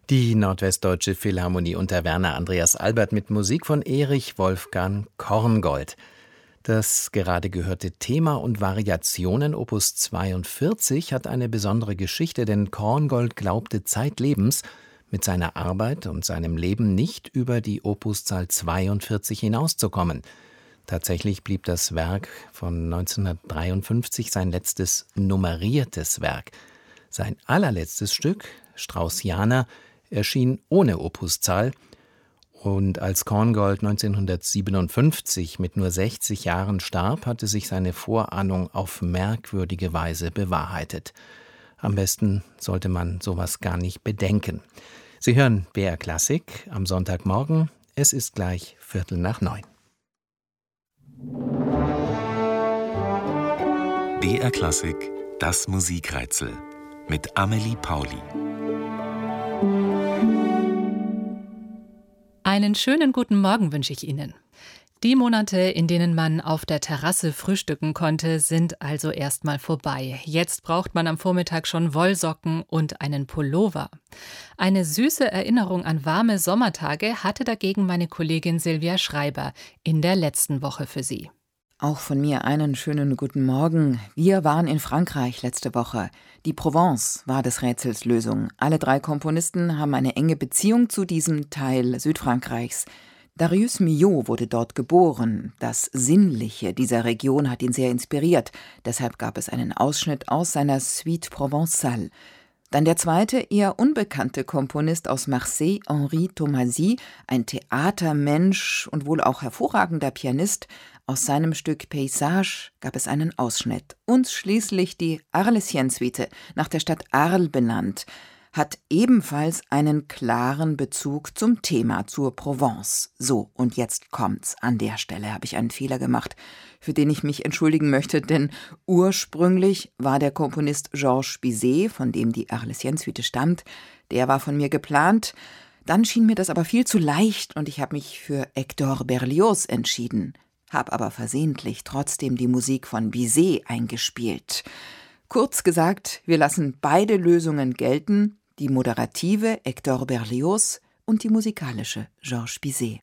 Die Nordwestdeutsche Philharmonie unter Werner Andreas Albert mit Musik von Erich Wolfgang Korngold. Das gerade gehörte Thema und Variationen Opus 42 hat eine besondere Geschichte, denn Korngold glaubte zeitlebens, mit seiner Arbeit und seinem Leben nicht über die Opuszahl 42 hinauszukommen. Tatsächlich blieb das Werk von 1953 sein letztes nummeriertes Werk. Sein allerletztes Stück, Straussiana, erschien ohne Opuszahl, und als Korngold 1957 mit nur 60 Jahren starb, hatte sich seine Vorahnung auf merkwürdige Weise bewahrheitet. Am besten sollte man sowas gar nicht bedenken. Sie hören BR Klassik am Sonntagmorgen. Es ist gleich 8:45. BR Klassik, das Musikrätsel mit Amelie Pauli. Einen schönen guten Morgen wünsche ich Ihnen. Die Monate, in denen man auf der Terrasse frühstücken konnte, sind also erstmal vorbei. Jetzt braucht man am Vormittag schon Wollsocken und einen Pullover. Eine süße Erinnerung an warme Sommertage hatte dagegen meine Kollegin Silvia Schreiber in der letzten Woche für Sie. Auch von mir einen schönen guten Morgen. Wir waren in Frankreich letzte Woche. Die Provence war des Rätsels Lösung. Alle 3 Komponisten haben eine enge Beziehung zu diesem Teil Südfrankreichs. Darius Milhaud wurde dort geboren. Das Sinnliche dieser Region hat ihn sehr inspiriert. Deshalb gab es einen Ausschnitt aus seiner Suite Provençale. Dann der zweite, eher unbekannte Komponist aus Marseille, Henri Thomasy, ein Theatermensch und wohl auch hervorragender Pianist. Aus seinem Stück Paysage gab es einen Ausschnitt. Und schließlich die Arlesienne-Suite, nach der Stadt Arles benannt, hat ebenfalls einen klaren Bezug zum Thema, zur Provence. So, und jetzt kommt's. An der Stelle habe ich einen Fehler gemacht, für den ich mich entschuldigen möchte, denn ursprünglich war der Komponist Georges Bizet, von dem die Arlesienne-Suite stammt, der war von mir geplant. Dann schien mir das aber viel zu leicht und ich habe mich für Hector Berlioz entschieden, habe aber versehentlich trotzdem die Musik von Bizet eingespielt. Kurz gesagt, wir lassen beide Lösungen gelten, die moderative Hector Berlioz und die musikalische Georges Bizet.